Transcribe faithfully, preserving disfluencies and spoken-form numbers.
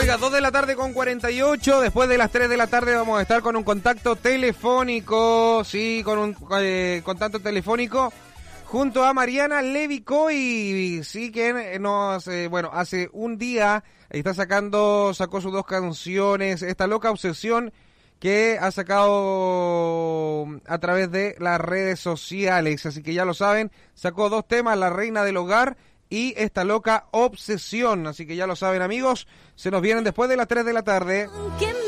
Oiga, dos de la tarde con cuarenta y ocho, después de las tres de la tarde vamos a estar con un contacto telefónico, sí, con un eh, contacto telefónico junto a Mariana Levicoy, sí, que nos, eh, bueno, hace un día está sacando, sacó sus dos canciones, esta loca obsesión que ha sacado a través de las redes sociales, así que ya lo saben, sacó dos temas, La Reina del Hogar y esta loca obsesión, así que ya lo saben amigos, se nos vienen después de las tres de la tarde.